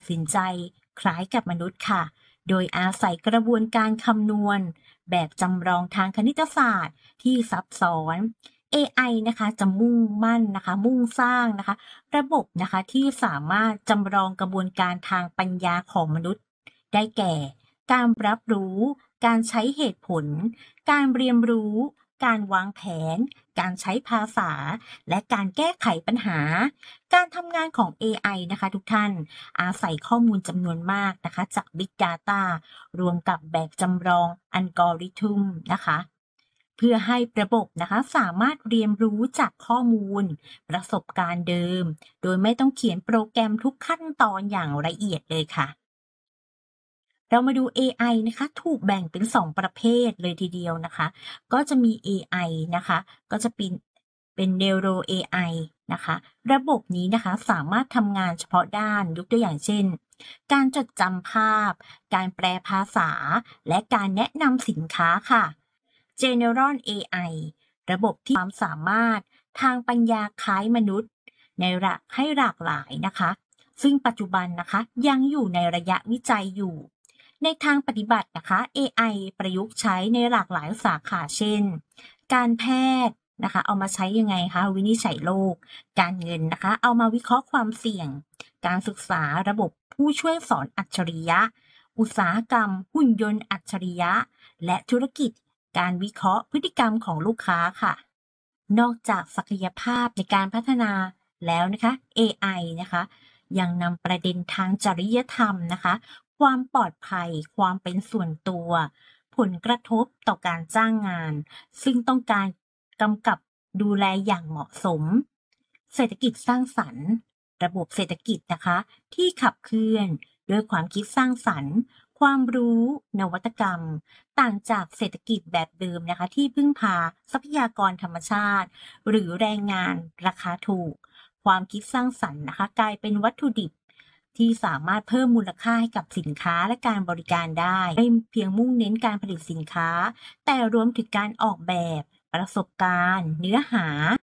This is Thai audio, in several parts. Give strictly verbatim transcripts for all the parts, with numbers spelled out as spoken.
สินใจคล้ายกับมนุษย์ค่ะ โดยอาศัยกระบวนการคำนวณแบบจำลองทางคณิตศาสตร์ที่ซับซ้อน เอ ไอ นะคะจะมุ่งมั่นนะคะมุ่งสร้างนะคะระบบนะคะที่สามารถจำลองกระบวนการทางปัญญาของมนุษย์ได้แก่ การรับรู้ การใช้เหตุผล การเรียนรู้ การวางแผน การใช้ภาษา และการแก้ไขปัญหา การทำงานของ เอ ไอ นะคะทุกท่านอาศัยข้อมูลจำนวนมากนะคะจาก Big Data รวมกับแบบจำลองอัลกอริทึมนะคะเพื่อให้ระบบนะคะสามารถเรียนรู้จากข้อมูลประสบการณ์เดิมโดยไม่ต้องเขียนโปรแกรมทุกขั้นตอนอย่างละเอียดเลยค่ะเรามาดู เอ ไอ นะคะถูกแบ่งเป็นสองประเภทเลยทีเดียวนะคะก็จะมี เอ ไอ นะคะก็จะเป็นเป็น Neuro เอ ไอ นะคะระบบนี้นะคะสามารถทำงานเฉพาะด้านยกตัวอย่างเช่นการจดจำภาพการแปลภาษาและการแนะนำสินค้าค่ะ General เอ ไอ ระบบที่ความสามารถทางปัญญาคล้ายมนุษย์ในหลักให้หลากหลายนะคะซึ่งปัจจุบันนะคะยังอยู่ในระยะวิจัยอยู่ในทางปฏิบัตินะคะ เอ ไอ ประยุกต์ใช้ในหลากหลายสาขาเช่นการแพทย์นะคะเอามาใช้ยังไงคะวินิจฉัยโรคการเงินนะคะเอามาวิเคราะห์ความเสี่ยงการศึกษาระบบผู้ช่วยสอนอัจฉริยะอุตสาหกรรมหุ่นยนต์อัจฉริยะและธุรกิจการวิเคราะห์พฤติกรรมของลูกค้าค่ะนอกจากศักยภาพในการพัฒนาแล้วนะคะ เอ ไอ นะคะยังนำประเด็นทางจริยธรรมนะคะความปลอดภัยความเป็นส่วนตัวผลกระทบต่อการจ้างงานซึ่งต้องการกำกับดูแลอย่างเหมาะสมเศรษฐกิจสร้างสรรค์ระบบเศรษฐกิจนะคะที่ขับเคลื่อนด้วยความคิดสร้างสรรค์ความรู้นวัตกรรมต่างจากเศรษฐกิจแบบเดิมนะคะที่พึ่งพาทรัพยากรธรรมชาติหรือแรงงานราคาถูกความคิดสร้างสรรค์นะคะกลายเป็นวัตถุดิบที่สามารถเพิ่มมูลค่าให้กับสินค้าและการบริการได้ไม่เพียงมุ่งเน้นการผลิตสินค้าแต่รวมถึงการออกแบบประสบการณ์เนื้อหา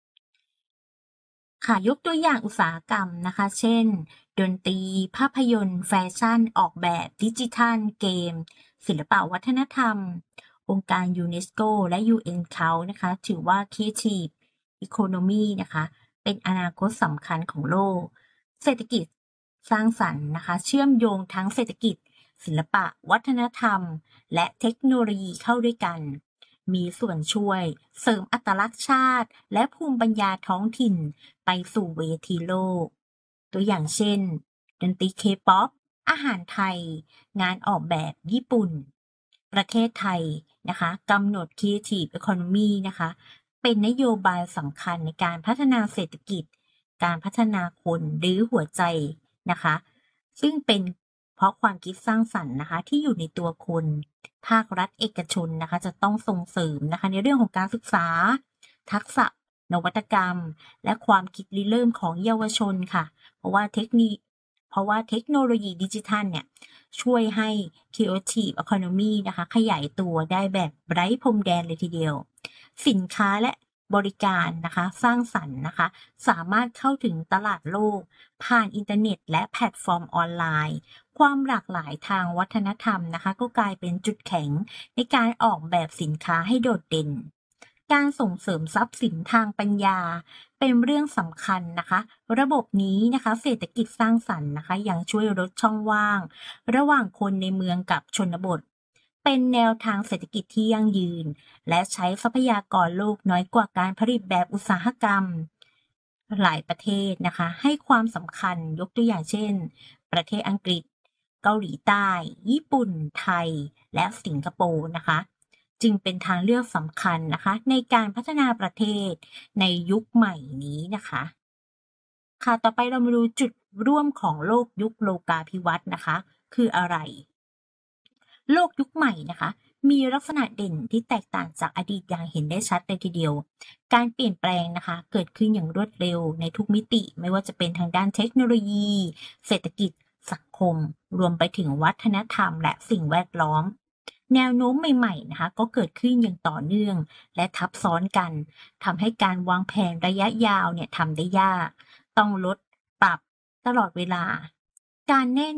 ค่ะยกตัวอย่างอุตสาหกรรมนะคะเช่นดนตรีภาพยนตร์แฟชั่นออกแบบดิจิทัลเกมศิลปะวัฒนธรรมองค์การยูเนสโกและ ยู เอ็น เขานะคะถือว่า Creative Economy นะคะเป็นอนาคตสำคัญของโลกเศรษฐกิจสร้างสรรค์นะคะเชื่อมโยงทั้งเศรษฐกิจศิลปะวัฒนธรรมและเทคโนโลยีเข้าด้วยกันมีส่วนช่วยเสริมอัตลักษณ์ชาติและภูมิปัญญาท้องถิ่นไปสู่เวทีโลกตัวอย่างเช่นดนตรีเคป๊อปอาหารไทยงานออกแบบญี่ปุ่นประเทศไทยนะคะกำหนด Creative Economy นะคะเป็นนโยบายสำคัญในการพัฒนาเศรษฐกิจการพัฒนาคนหรือหัวใจนะคะซึ่งเป็นเพราะความคิดสร้างสรรค์นะคะที่อยู่ในตัวคนภาครัฐเอกชนนะคะจะต้องส่งเสริมนะคะในเรื่องของการศึกษาทักษะนวัตกรรมและความคิดริเริ่มของเยาวชนค่ะเพราะว่าเทคนิคเพราะว่าเทคโนโลยีดิจิทัลเนี่ยช่วยให้ Creative Economy นะคะขยายตัวได้แบบไร้พรมแดนเลยทีเดียวสินค้าและบริการนะคะสร้างสรรค์นะคะสามารถเข้าถึงตลาดโลกผ่านอินเทอร์เน็ตและแพลตฟอร์มออนไลน์ความหลากหลายทางวัฒนธรรมนะคะก็กลายเป็นจุดแข็งในการออกแบบสินค้าให้โดดเด่นการส่งเสริมทรัพย์สินทางปัญญาเป็นเรื่องสำคัญนะคะระบบนี้นะคะเศรษฐกิจสร้างสรรค์นะคะยังช่วยลดช่องว่างระหว่างคนในเมืองกับชนบทเป็นแนวทางเศรษฐกิจที่ยั่งยืนและใช้ทรัพยากรโลกน้อยกว่าการผลิตแบบอุตสาหกรรมหลายประเทศนะคะให้ความสำคัญยกตัวอย่างเช่นประเทศอังกฤษเกาหลีใต้ญี่ปุ่นไทยและสิงคโปร์นะคะจึงเป็นทางเลือกสำคัญนะคะในการพัฒนาประเทศในยุคใหม่นี้นะคะค่ะต่อไปเรามาดูจุดร่วมของโลกยุคโลกาภิวัตน์นะคะคืออะไร โลกยุคใหม่นะคะมีลักษณะเด่นที่แตกต่างจากอดีตอย่างเห็นได้ชัดเลยทีเดียวการเปลี่ยนแปลงนะคะเกิดขึ้นอย่างรวดเร็วในทุกมิติไม่ว่าจะเป็นทางด้านเทคโนโลยีเศรษฐกิจสังคมรวมไปถึงวัฒนธรรมและสิ่งแวดล้อมแนวโน้มใหม่ๆนะคะก็เกิดขึ้นอย่างต่อเนื่องและทับซ้อนกันทำให้การวางแผนระยะยาวเนี่ยทำได้ยากต้องลดปรับตลอดเวลาการแน่